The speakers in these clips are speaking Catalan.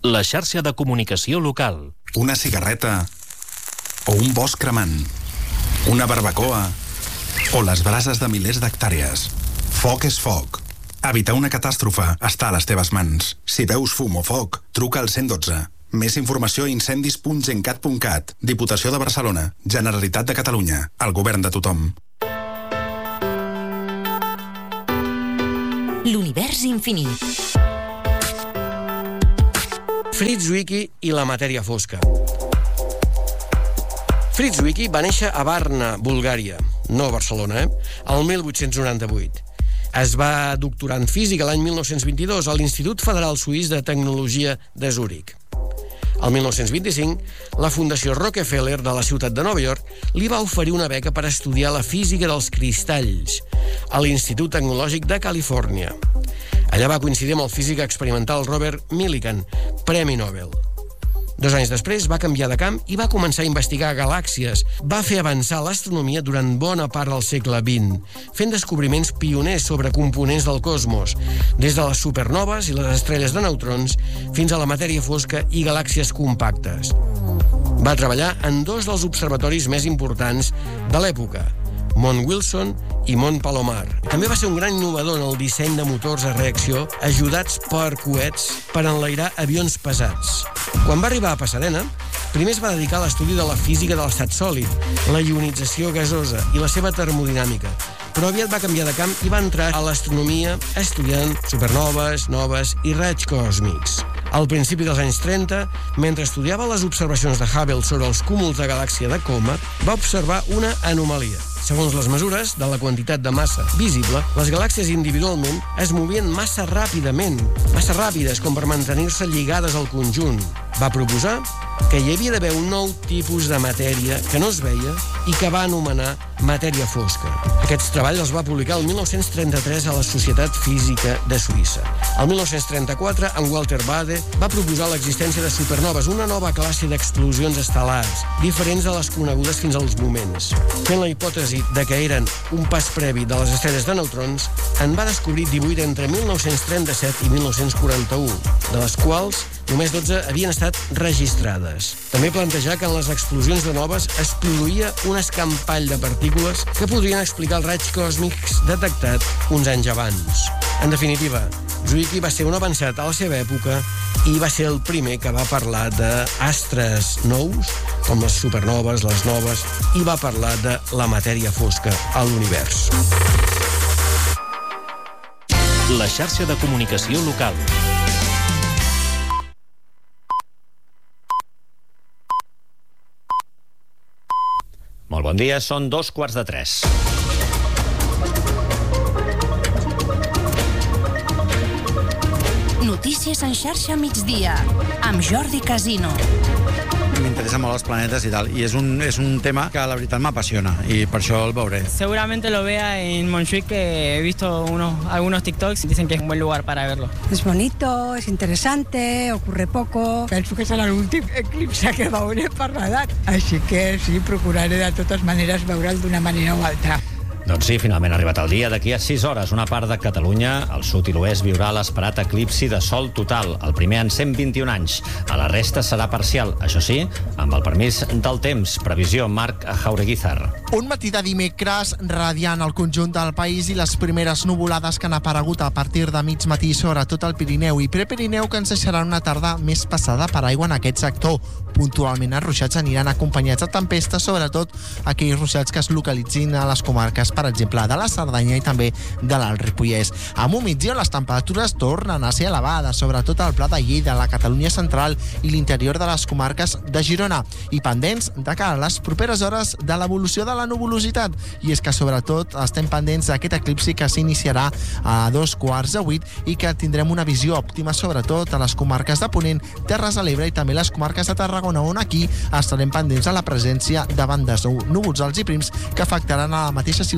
La xarxa de comunicació local. Una cigarreta o un bosc cremant. Una barbacoa o les brases de milers d'hectàrees. Foc és foc. Evitar una catàstrofe està a les teves mans. Si veus fum o foc, truca al 112. Més informació a incendis.gencat.cat. Diputació de Barcelona. Generalitat de Catalunya. El govern de tothom. L'univers infinit. Fritz Zwicky i la matèria fosca. Fritz Zwicky va néixer a Varna, Bulgària, no a Barcelona, el 1898. Es va doctorar en física l'any 1922 a l'Institut Federal Suís de Tecnologia de Zúrich. El 1925, la Fundació Rockefeller de la ciutat de Nova York li va oferir una beca per estudiar la física dels cristalls a l'Institut Tecnològic de Califòrnia. Allà va coincidir amb el físic experimental Robert Millikan, Premi Nobel. 2 anys després va canviar de camp i va començar a investigar galàxies. Va fer avançar l'astronomia durant bona part del segle XX, fent descobriments pioners sobre components del cosmos, des de les supernoves i les estrelles de neutrons fins a la matèria fosca i galàxies compactes. Va treballar en 2 dels observatoris més importants de l'època, Mont Wilson i Mont Palomar. També va ser un gran innovador en el disseny de motors a reacció ajudats per coets per enlairar avions pesats. Quan va arribar a Pasadena, primer es va dedicar a l'estudi de la física de l'estat sòlid, la ionització gasosa i la seva termodinàmica, però aviat va canviar de camp i va entrar a l'astronomia estudiant supernoves, noves i raigs còsmics. Al principi dels anys 30, mentre estudiava les observacions de Hubble sobre els cúmuls de galàxia de Coma, va observar una anomalia. Segons les mesures de la quantitat de massa visible, les galàxies individualment es movien massa ràpides com per mantenir-se lligades al conjunt. Va proposar que hi havia d'haver un nou tipus de matèria que no es veia i que va anomenar matèria fosca. Aquests treballs els va publicar el 1933 a la Societat Física de Suïssa. El 1934, en Walter Bade va proposar l'existència de supernoves, una nova classe d'explosions estel·lars, diferents de les conegudes fins als moments. Fent la hipòtesi de que eren un pas previ de les estrelles de neutrons, en va descobrir 18 entre 1937 i 1941, de les quals només 12 havien estat registrades. També plantejar que en les explosions de noves es produïa un escampall de partícules que podrien explicar els raigs còsmics detectats uns anys abans. En definitiva, Zwicky va ser un avançat a la seva època i va ser el primer que va parlar d'astres nous, com les supernoves, les noves, i va parlar de la matèria fosca a l'univers. La xarxa de comunicació local. Molt bon dia, són 2:45. Notícies en xarxa migdia, amb Jordi Casino. M'interessen molt els planetes i tal, i és un tema que la veritat m'apassiona, i per això el veuré. Seguramente lo vea en Montjuïc, que he visto algunos TikToks, dicen que es un buen lugar para verlo. Es bonito, es interesante, ocurre poco. Penso que serà l'últim eclipse que veuré per l'edat, així que sí, procuraré de totes maneres veure'l d'una manera o altra. Doncs sí, finalment ha arribat el dia. D'aquí a 6 hores, una part de Catalunya, el sud i l'oest, viurà l'esperat eclipsi de sol total, el primer en 121 anys. A la resta serà parcial, això sí, amb el permís del temps. Previsió, Marc Jaureguizar. Un matí de dimecres radiant al conjunt del país i les primeres nuvolades que han aparegut a partir de mig matí sobre tot el Pirineu i Prepirineu, que ens deixaran una tarda més passada per aigua en aquest sector. Puntualment els ruixats aniran acompanyats de tempestes, sobretot aquells ruixats que es localitzin a les comarques, per exemple, de la Cerdanya i també de l'Alt Ripollès. A migdia les temperatures tornen a ser elevades, sobretot al Pla de Lleida, la Catalunya central i l'interior de les comarques de Girona, i pendents de cara a les properes hores de l'evolució de la nuvolositat. I és que sobretot estem pendents d'aquest eclipsi que s'iniciarà a 2:15 i que tindrem una visió òptima sobretot a les comarques de Ponent, Terres de l'Ebre i també les comarques de Tarragona, on aquí estarem pendents de la presència de bandes núvols alts i prims que afectaran a la mateixa ciutat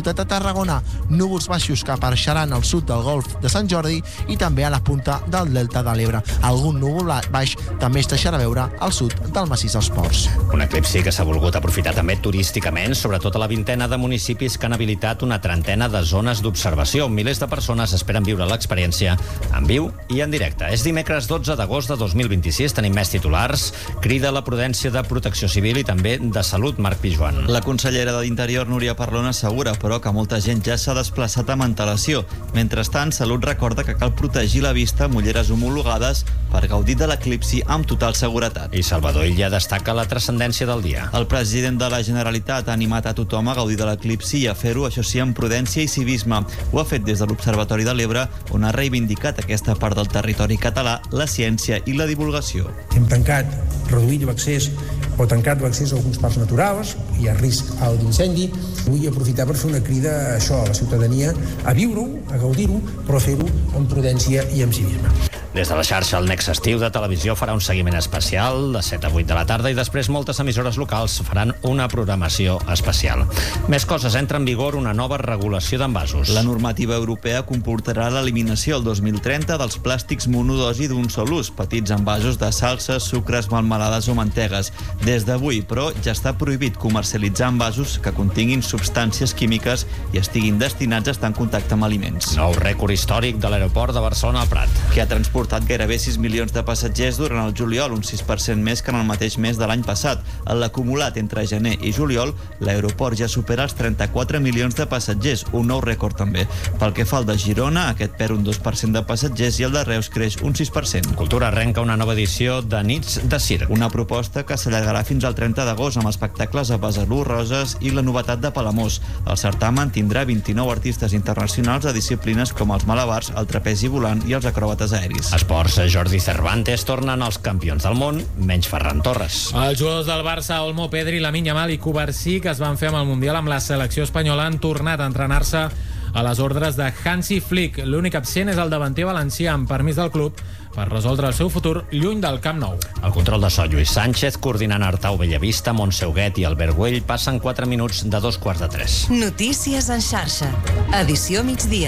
ciutat de Tarragona. Núvols baixos que apareixeran al sud del golf de Sant Jordi i també a la punta del Delta de l'Ebre. Algun núvol baix també es deixarà veure al sud del massís dels Ports. Un eclipsi que s'ha volgut aprofitar també turísticament, sobretot a la vintena de municipis que han habilitat una trentena de zones d'observació. Milers de persones esperen viure l'experiència en viu i en directe. És dimecres 12 d'agost de 2026, tenim més titulars. Crida la prudència de Protecció Civil i també de Salut, Marc Pijuan. La consellera de l'Interior, Núria Parlon, assegura, però, que molta gent ja s'ha desplaçat amb antelació. Mentrestant, Salut recorda que cal protegir la vista amb ulleres homologades per gaudir de l'eclipsi amb total seguretat. I Salvador Illa destaca la transcendència del dia. El president de la Generalitat ha animat a tothom a gaudir de l'eclipsi i a fer-ho, això sí, amb prudència i civisme. Ho ha fet des de l'Observatori de l'Ebre, on ha reivindicat aquesta part del territori català, la ciència i la divulgació. Hem tancat, reduït l'accés o tancat l'accés a alguns parcs naturals, hi ha risc alt d'incendi. Vull aprofitar per fer una crida a això, a la ciutadania, a viure-ho, a gaudir-ho, però fer-ho amb prudència i amb civisme. Des de la xarxa, el Nexe Estiu de Televisió farà un seguiment especial de 7 a 8 de la tarda i després moltes emissores locals faran una programació especial. Més coses, entra en vigor una nova regulació d'envasos. La normativa europea comportarà l'eliminació el 2030 dels plàstics monodosi d'un sol ús, petits envasos de salses, sucres, melmelades o mantegues. Des d'avui, però, ja està prohibit comercialitzar envasos que continguin substàncies químiques i estiguin destinats a estar en contacte amb aliments. Nou rècord històric de l'aeroport de Barcelona al Prat, que ha transportat gairebé 6 milions de passatgers durant el juliol, un 6% més que en el mateix mes de l'any passat. En l'acumulat entre gener i juliol, l'aeroport ja supera els 34 milions de passatgers, un nou rècord també. Pel que fa al de Girona, aquest perd un 2% de passatgers i el de Reus creix un 6%. Cultura arrenca una nova edició de Nits de Circ. Una proposta que s'allargarà fins al 30 d'agost amb espectacles a Besalú, Roses i la novetat de Palamós. El certamen tindrà 29 artistes internacionals de disciplines com els malabars, el trapezi volant i els acròbates aeris. Esports, Jordi Cervantes tornen els campions del món, menys Ferran Torres. Els jugadors del Barça, Olmo, Pedri, Lamine Yamal i Cubarsí, que es van fer amb el Mundial amb la selecció espanyola, han tornat a entrenar-se a les ordres de Hansi Flick. L'únic absent és el davanter valencià amb permís del club per resoldre el seu futur lluny del Camp Nou. El control de so, Lluís Sánchez, coordinant Artau Bellavista, Montse Huguet i Albert Güell, passen 4 minuts de 2:45. Notícies en xarxa. Edició migdia.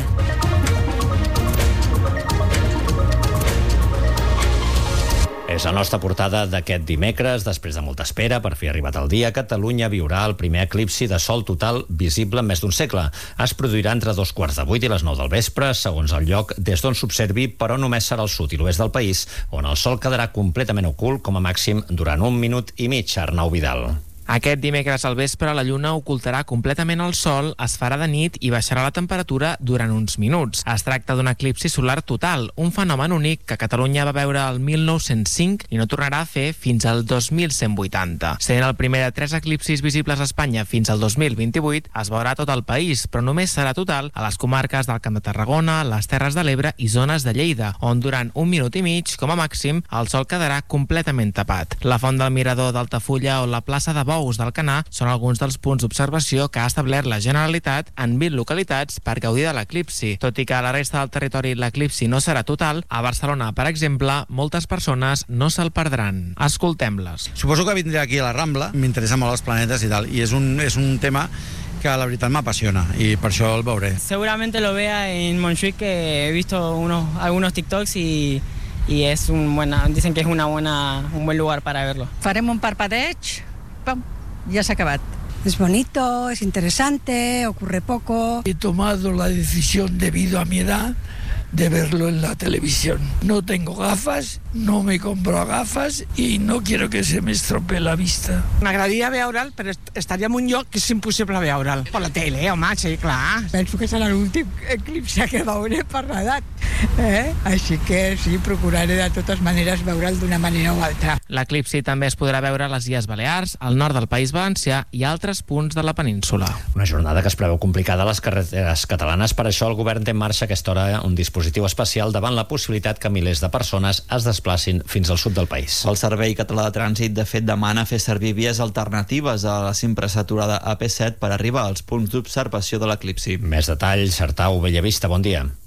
És la nostra portada d'aquest dimecres. Després de molta espera, per fi ha arribat el dia, Catalunya viurà el primer eclipsi de sol total visible en més d'un segle. Es produirà entre 2:15 i les 9 del vespre, segons el lloc des d'on s'observi, però només serà al sud i l'oest del país, on el sol quedarà completament ocult, com a màxim durant 1 minut i mig. Arnau Vidal. Aquest dimecres al vespre la lluna ocultarà completament el sol, es farà de nit i baixarà la temperatura durant uns minuts. Es tracta d'un eclipsi solar total, un fenomen únic que Catalunya va veure el 1905 i no tornarà a fer fins al 2180. Sent el primer de 3 eclipsis visibles a Espanya fins al 2028, es veurà tot el país, però només serà total a les comarques del Camp de Tarragona, les Terres de l'Ebre i zones de Lleida, on durant 1 minut i mig, com a màxim, el sol quedarà completament tapat. La Font del Mirador d'Altafulla o la plaça de Bous d'Alcanar són alguns dels punts d'observació que ha establert la Generalitat en 20 localitats per gaudir de l'eclipsi. Tot i que a la resta del territori l'eclipsi no serà total, a Barcelona, per exemple, moltes persones no se'l perdran. Escoltem-les. Suposo que vindré aquí a la Rambla, m'interessa molt els planetes i tal, i és un tema que la veritat m'apassiona y per això el veuré. Seguramente lo vea en Montjuïc, que he visto algunos TikToks y es dicen que es un buen lugar para verlo. Farem un parpadeig, pam, ya se ha acabat. Es bonito, es interesante, ocurre poco. He tomado la decisión debido a mi edad de verlo en la televisión. No tengo gafas, no me compro gafas i no quiero que se me estropee la vista. M'agradaria veure'l, però estaria en un lloc que és impossible veure'l. Per la tele, home, sí, clar. Penso que serà l'últim eclipsi que veuré per l'edat. Així que sí, procuraré de totes maneres veure'l d'una manera o altra. L'eclipsi també es podrà veure a les Illes Balears, al nord del País Valencià i altres punts de la península. Una jornada que es preveu complicada a les carreteres catalanes. Per això el govern té en marxa a aquesta hora un dispositiu especial davant la possibilitat que milers de persones es desplacin fins al sud del país. El Servei Català de Trànsit, de fet, demana fer servir vies alternatives a la sempre saturada AP7 per arribar als punts d'observació de l'eclipsi. Més detalls, Artau Bellavista, bon dia.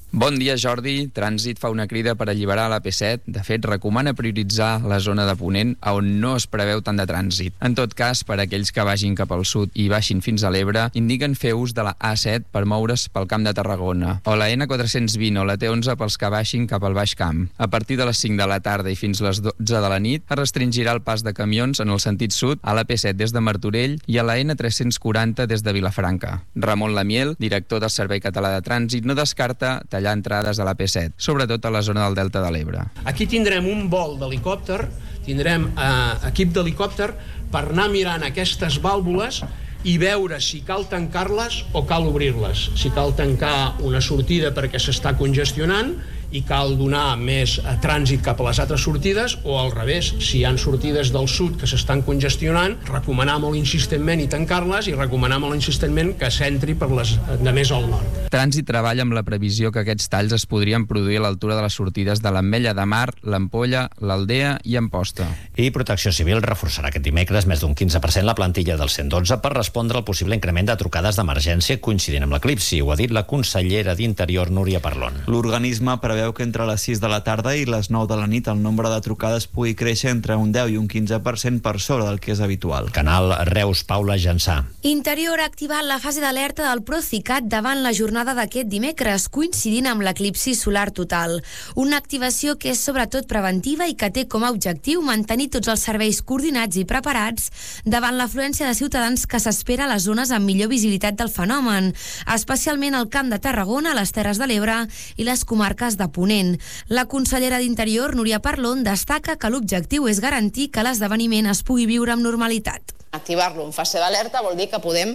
Bon dia, Jordi. Trànsit fa una crida per alliberar la P7. De fet, recomana prioritzar la zona de Ponent, on no es preveu tant de trànsit. En tot cas, per a aquells que vagin cap al sud i baixin fins a l'Ebre, indiquen fer ús de la A7 per moure's pel Camp de Tarragona, o la N420 o la T11 pels que baixin cap al Baix Camp. A partir de les 5 de la tarda i fins les 12 de la nit, es restringirà el pas de camions en el sentit sud a la P7 des de Martorell i a la N340 des de Vilafranca. Ramon Lamiel, director del Servei Català de Trànsit, no descarta tallar entrades a la P7, sobretot a la zona del Delta de l'Ebre. Aquí tindrem un vol d'helicòpter, tindrem equip d'helicòpter per anar mirant aquestes vàlvules i veure si cal tancar-les o cal obrir-les. Si cal tancar una sortida perquè s'està congestionant i cal donar més trànsit cap a les altres sortides, o al revés, si hi ha sortides del sud que s'estan congestionant, recomanar molt insistentment i tancar-les, i recomanar molt insistentment que s'entri per les de més al nord. Trànsit treballa amb la previsió que aquests talls es podrien produir a l'altura de les sortides de l'Ametlla de Mar, l'Ampolla, l'Aldea i Amposta. I Protecció Civil reforçarà aquest dimecres més d'un 15% la plantilla del 112 per respondre al possible increment de trucades d'emergència coincidint amb l'eclipsi. Ho ha dit la consellera d'Interior, Núria Parlon. L'organisme preveu que entre les 6 de la tarda i les 9 de la nit el nombre de trucades pugui créixer entre un 10 i un 15% per sobre del que és habitual. Canal Reus, Paula Jansà. Interior ha activat la fase d'alerta del Procicat davant la jornada d'aquest dimecres, coincidint amb l'eclipsi solar total. Una activació que és sobretot preventiva i que té com a objectiu mantenir tots els serveis coordinats i preparats davant l'afluència de ciutadans que s'espera a les zones amb millor visibilitat del fenomen, especialment al Camp de Tarragona, les Terres de l'Ebre i les comarques de Ponent. La consellera d'Interior, Núria Parlon, destaca que l'objectiu és garantir que l'esdeveniment es pugui viure amb normalitat. Activar-lo en fase d'alerta vol dir que podem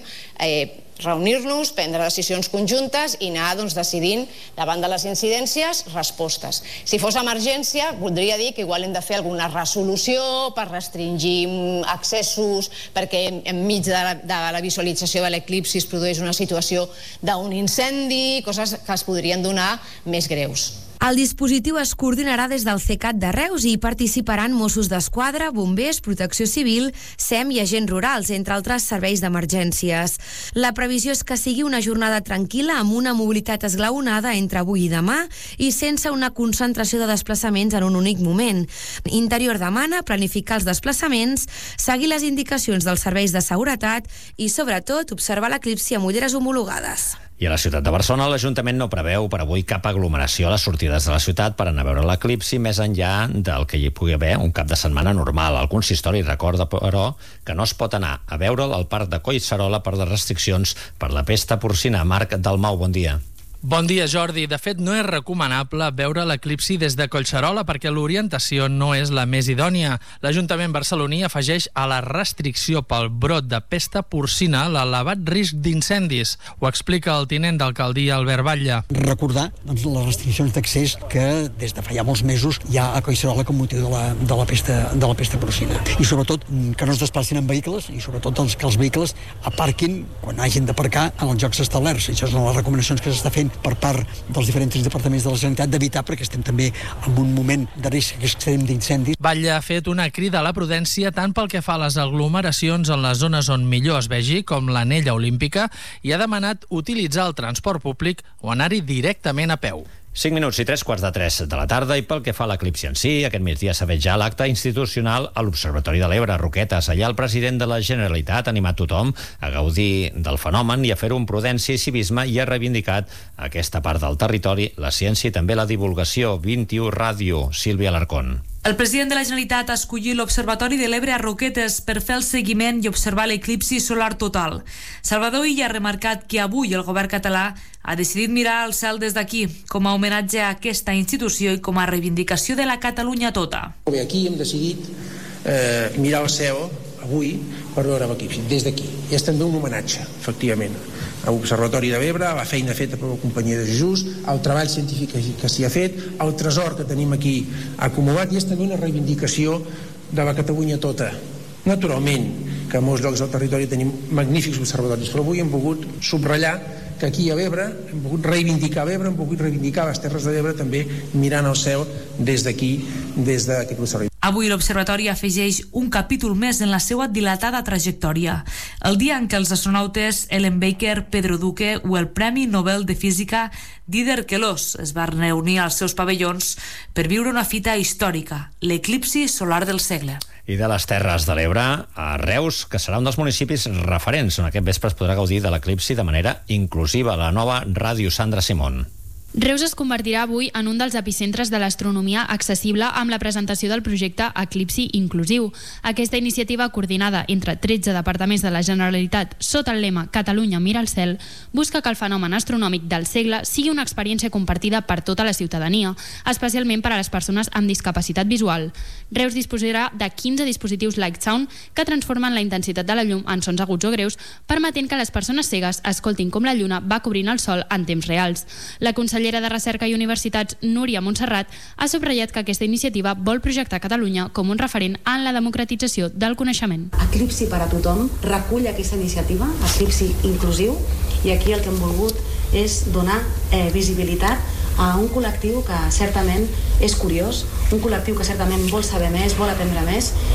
reunir-nos, prendre decisions conjuntes i anar decidint davant de les incidències respostes. Si fos emergència, voldria dir que igual hem de fer alguna resolució per restringir accessos, perquè enmig de la visualització de l'eclipsi es produeix una situació d'un incendi, coses que es podrien donar més greus. El dispositiu es coordinarà des del CECAT de Reus i hi participaran Mossos d'Esquadra, bombers, protecció civil, SEM i agents rurals, entre altres serveis d'emergències. La previsió és que sigui una jornada tranquil·la amb una mobilitat esglaonada entre avui i demà i sense una concentració de desplaçaments en un únic moment. Interior demana planificar els desplaçaments, seguir les indicacions dels serveis de seguretat i, sobretot, observar l'eclipsi amb ulleres homologades. I a la ciutat de Barcelona, l'Ajuntament no preveu per avui cap aglomeració a les sortides de la ciutat per anar a veure l'eclipsi més enllà del que hi pugui haver un cap de setmana normal. El consistori recorda, però, que no es pot anar a veure'l al Parc de Collserola per les restriccions per la pesta porcina. Marc Dalmau, bon dia. Bon dia, Jordi. De fet, no és recomanable veure l'eclipsi des de Collserola perquè l'orientació no és la més idònia. L'Ajuntament barceloní afegeix a la restricció pel brot de pesta porcina l'elevat risc d'incendis. Ho explica el tinent d'alcaldia Albert Batlle. Recordar les restriccions d'accés que des de fa ja molts mesos hi ha a Collserola com motiu de la pesta porcina. I sobretot que no es desplacin en vehicles i sobretot que els vehicles aparquin quan hagin d'aparcar en els llocs establerts. Això són les recomanacions que s'està fent per part dels diferents departaments de la Generalitat d'evitar, perquè estem també en un moment de risc extrem d'incendis. Batlle ha fet una crida a la prudència tant pel que fa a les aglomeracions en les zones on millor es vegi, com l'anella olímpica, i ha demanat utilitzar el transport públic o anar-hi directament a peu. 5 minuts i 3:45 de la tarda, i pel que fa a l'eclipsi en si, aquest migdia s'ha fet ja l'acte institucional a l'Observatori de l'Ebre, a Roquetes. Allà el president de la Generalitat ha animat tothom a gaudir del fenomen i a fer-ho amb prudència i civisme, i ha reivindicat aquesta part del territori, la ciència i també la divulgació. 21 Ràdio, Sílvia Alarcón. El president de la Generalitat ha escollit l'Observatori de l'Ebre a Roquetes per fer el seguiment i observar l'eclipsi solar total. Salvador Illa ha remarcat que avui el govern català ha decidit mirar el cel des d'aquí, com a homenatge a aquesta institució i com a reivindicació de la Catalunya tota. Aquí hem decidit mirar el cel avui per veure l'eclipsi, des d'aquí. És també un homenatge, efectivament, a l'Observatori de l'Ebre, a la feina feta per la Companyia de Jesús, al treball científic que s'hi ha fet, al tresor que tenim aquí acumulat, i és també una reivindicació de la Catalunya tota. Naturalment que a molts llocs del territori tenim magnífics observatoris, però avui hem volgut subratllar que aquí a l'Ebre hem volgut reivindicar l'Ebre, hem volgut reivindicar les Terres de l'Ebre també mirant al cel des d'aquí, des d'aquest observatori. Avui l'Observatori afegeix un capítol més en la seva dilatada trajectòria. El dia en què els astronautes Ellen Baker, Pedro Duque o el Premi Nobel de Física Didier Queloz es van reunir als seus pavellons per viure una fita històrica, l'eclipsi solar del segle. I de les Terres de l'Ebre a Reus, que serà un dels municipis referents on aquest vespre es podrà gaudir de l'eclipsi de manera inclusiva. La nova Ràdio Sandra Simón. Reus es convertirà avui en un dels epicentres de l'astronomia accessible amb la presentació del projecte Eclipsi Inclusiu. Aquesta iniciativa, coordinada entre 13 departaments de la Generalitat sota el lema Catalunya mira al cel, busca que el fenomen astronòmic del segle sigui una experiència compartida per tota la ciutadania, especialment per a les persones amb discapacitat visual. Reus disposarà de 15 dispositius Light Sound que transformen la intensitat de la llum en sons aguts o greus, permetent que les persones cegues escoltin com la lluna va cobrint el sol en temps reals. La consellera de Recerca i Universitats, Núria Montserrat, ha subratllat que aquesta iniciativa vol projectar Catalunya com un referent en la democratització del coneixement. Eclipsi per a tothom recull aquesta iniciativa, Eclipsi Inclusiu, i aquí el que hem volgut és donar visibilitat a un col·lectiu que certament és curiós, un col·lectiu que certament vol saber més, vol aprendre més